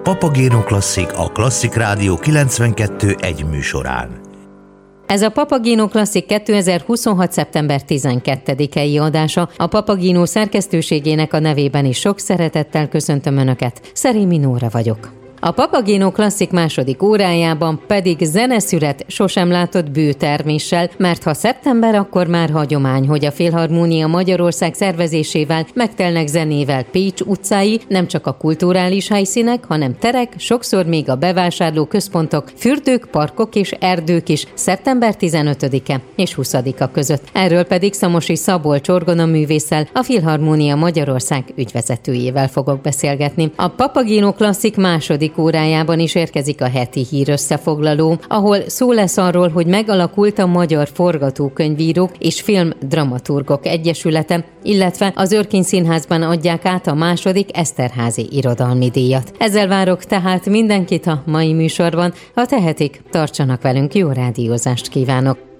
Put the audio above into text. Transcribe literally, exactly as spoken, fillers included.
Papagéno Klasszik a Klasszik Rádió kilencvenkettő egy műsorán. Ez a Papagéno Klasszik kétezer-huszonhat. szeptember tizenkettedikei adása. A Papagéno szerkesztőségének a nevében is sok szeretettel köszöntöm Önöket. Szerémi Nóra vagyok. A Papagéno Klasszik második órájában pedig zeneszület sosem látott bőterméssel, mert ha szeptember, akkor már hagyomány, hogy a Filharmónia Magyarország szervezésével megtelnek zenével Pécs utcái, nem csak a kulturális helyszínek, hanem terek, sokszor még a bevásárló központok, fürdők, parkok és erdők is szeptember tizenötödike és huszadika között. Erről pedig Szamosi Szabolcs orgonaművésszel, a Filharmónia Magyarország ügyvezetőjével fogok beszélgetni. A Papagéno Klasszik második órájában is érkezik a heti hír összefoglaló, ahol szó lesz arról, hogy megalakult a Magyar Forgatókönyvírók és Filmdramaturgok Egyesülete, illetve az Örkény Színházban adják át a második Eszterházy irodalmi díjat. Ezzel várok tehát mindenkit a mai műsorban, ha tehetik, tartsanak velünk, jó rádiózást kívánok!